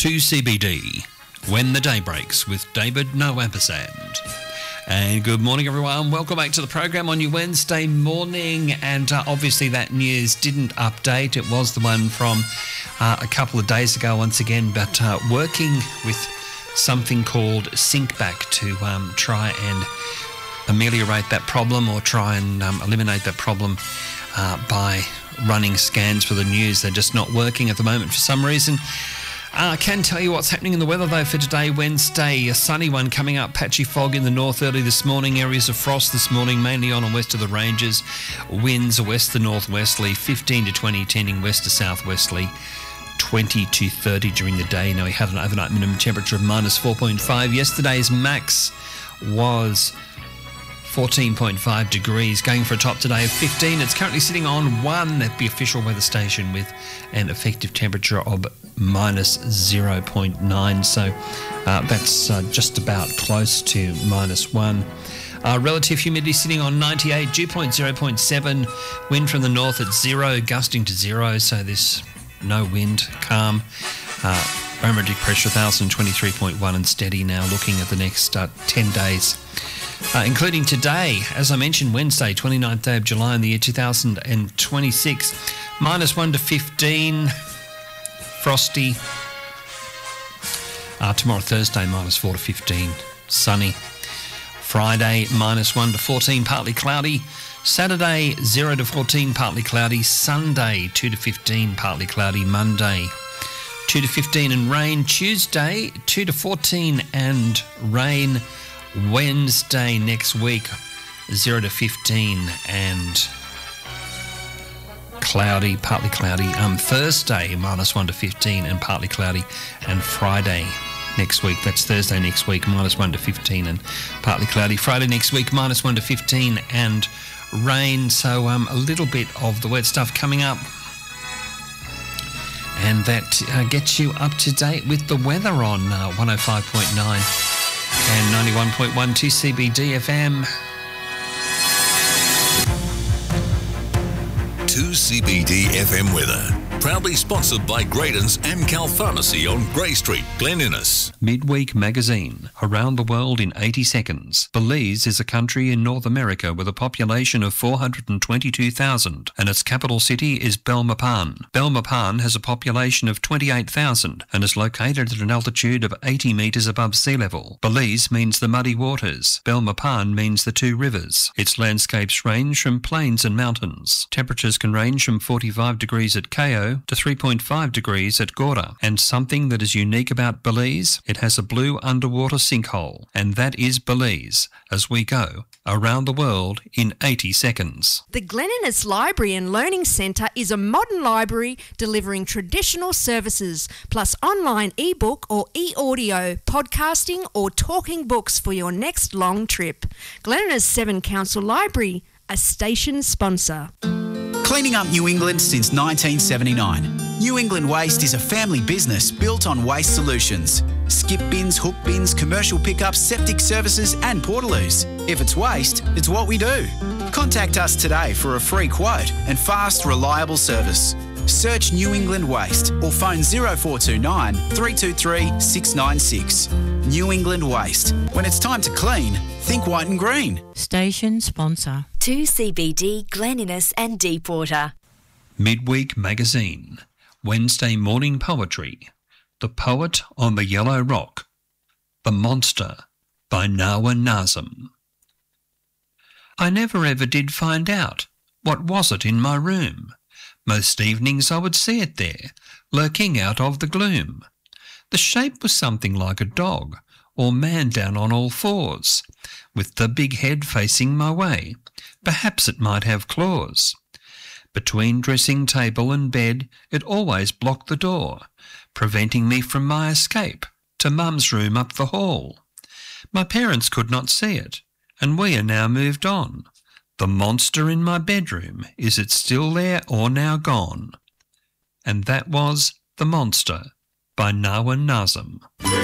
2CBD, When the Day Breaks with David Noampersand. And good morning, everyone. Welcome back to the program on your Wednesday morning. And obviously that news didn't update. It was the one from a couple of days ago once again, but working with something called SyncBack to try and ameliorate that problem or try and eliminate that problem by running scans for the news. They're just not working at the moment for some reason. I can tell you what's happening in the weather, though, for today, Wednesday. A sunny one coming up, patchy fog in the north early this morning. Areas of frost this morning, mainly on and west of the ranges. Winds west to northwesterly, 15 to 20, tending west to southwesterly, 20 to 30 during the day. Now, we had an overnight minimum temperature of minus 4.5. Yesterday's max was 14.5 degrees, going for a top today of 15. It's currently sitting on 1 at the official weather station with an effective temperature of minus 0.9. So that's just about close to minus 1. Relative humidity sitting on 98, dew point 0.7, wind from the north at 0, gusting to 0, so there's no wind, calm. Barometric pressure 1023.1 and steady now, looking at the next 10 days. Including today, as I mentioned, Wednesday, 29th day of July in the year 2026, minus 1 to 15, frosty. Tomorrow, Thursday, minus 4 to 15, sunny. Friday, minus 1 to 14, partly cloudy. Saturday, 0 to 14, partly cloudy. Sunday, 2 to 15, partly cloudy. Monday, 2 to 15 and rain. Tuesday, 2 to 14 and rain. Wednesday next week, 0 to 15 and cloudy, partly cloudy. Thursday, minus 1 to 15 and partly cloudy. And Friday next week, that's Thursday next week, minus 1 to 15 and partly cloudy. Friday next week, minus 1 to 15 and rain. So a little bit of the wet stuff coming up. And that gets you up to date with the weather on 105.9. And 91.1 2CBD FM. 2CBD FM weather. Proudly sponsored by Graydon's Amcal Pharmacy on Grey Street, Glen Innes. Midweek Magazine. Around the world in 80 seconds. Belize is a country in North America with a population of 422,000 and its capital city is Belmopan. Belmopan has a population of 28,000 and is located at an altitude of 80 metres above sea level. Belize means the muddy waters. Belmopan means the two rivers. Its landscapes range from plains and mountains. Temperatures can range from 45 degrees at Cayo to 3.5 degrees at Gorda. And something that is unique about Belize, it has a blue underwater sinkhole. And that is Belize, as we go around the world in 80 seconds. The Glen Innes Library and Learning Centre is a modern library delivering traditional services, plus online ebook or e-audio, podcasting or talking books for your next long trip. Glen Innes 7 Council Library, a station sponsor. Cleaning up New England since 1979. New England Waste is a family business built on waste solutions. Skip bins, hook bins, commercial pickups, septic services and portaloos. If it's waste, it's what we do. Contact us today for a free quote and fast, reliable service. Search New England Waste or phone 0429 323 696. New England Waste. When it's time to clean, think white and green. Station sponsor. 2CBD, Glen Innes and Deepwater. Midweek Magazine. Wednesday morning poetry. The Poet on the Yellow Rock. The Monster by Nawa Nazim. I never ever did find out what was it in my room. Most evenings I would see it there, lurking out of the gloom. The shape was something like a dog, or man down on all fours, with the big head facing my way. Perhaps it might have claws. Between dressing table and bed it always blocked the door, preventing me from my escape to Mum's room up the hall. My parents could not see it, and we are now moved on. The monster in my bedroom, is it still there or now gone? And that was The Monster by Nawa Nazim.